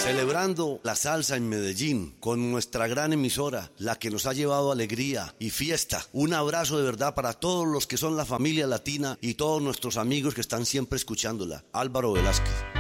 Celebrando la salsa en Medellín con nuestra gran emisora, la que nos ha llevado alegría y fiesta. Un abrazo de verdad para todos los que son la familia latina y todos nuestros amigos que están siempre escuchándola. Álvaro Velázquez.